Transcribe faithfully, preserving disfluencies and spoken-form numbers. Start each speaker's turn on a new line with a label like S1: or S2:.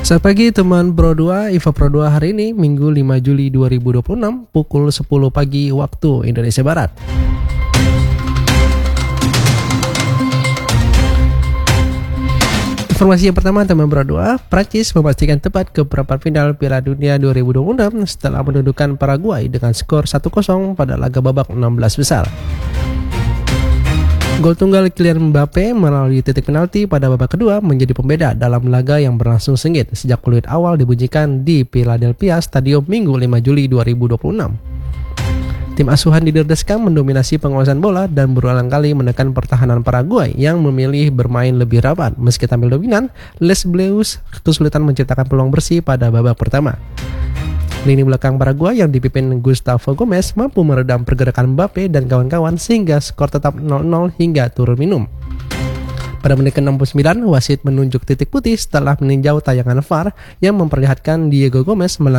S1: Selamat pagi teman Pro dua, Info Pro dua hari ini Minggu lima Juli dua ribu dua puluh enam pukul sepuluh pagi waktu Indonesia Barat. Informasi yang pertama teman Pro dua, Prancis memastikan tepat ke perempat final Piala Dunia dua ribu dua puluh enam setelah menundukkan Paraguay dengan skor satu kosong pada laga babak enam belas besar. Gol tunggal Kylian Mbappe melalui titik penalti pada babak kedua menjadi pembeda dalam laga yang berlangsung sengit sejak peluit awal dibunyikan di Philadelphia Stadium Minggu lima Juli dua ribu dua puluh enam. Tim asuhan Didier Deschamps mendominasi penguasaan bola dan berulang kali menekan pertahanan Paraguay yang memilih bermain lebih rapat. Meski tampil dominan, Les Bleus kesulitan menciptakan peluang bersih pada babak pertama. Lini belakang Paraguay yang dipimpin Gustavo Gomes mampu meredam pergerakan Mbappe dan kawan-kawan sehingga skor tetap nol nol hingga turun minum. Pada menit ke enam puluh sembilan, wasit menunjuk titik putih setelah meninjau tayangan V A R yang memperlihatkan Diego Gomes